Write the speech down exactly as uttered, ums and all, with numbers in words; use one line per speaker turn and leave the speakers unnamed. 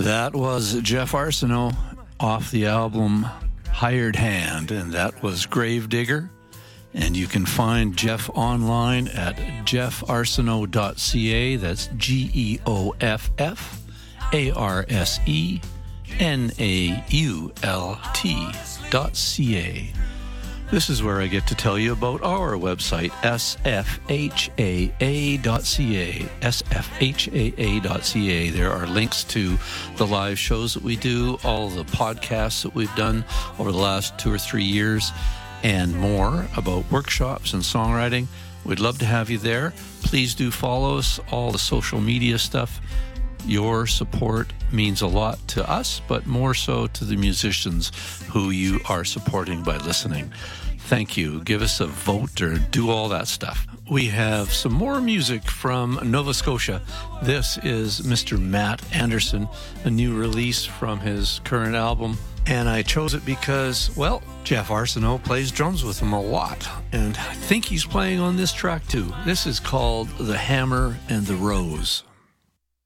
That was Jeff Arsenault off the album Hired Hand, and that was Gravedigger. And you can find Jeff online at jeff arsenault dot c a. That's G E O F F A R S E N A U L T dot C A. This is where I get to tell you about our website, S F H A A dot C A, S F H A A dot C A. There are links to the live shows that we do, all the podcasts that we've done over the last two or three years, and more about workshops and songwriting. We'd love to have you there. Please do follow us, all the social media stuff. Your support means a lot to us, but more so to the musicians who you are supporting by listening. Thank you. Give us a vote or do all that stuff. We have some more music from Nova Scotia. This is Mister Matt Anderson, a new release from his current album. And I chose it because, well, Jeff Arsenault plays drums with him a lot. And I think he's playing on this track too. This is called The Hammer and the Rose.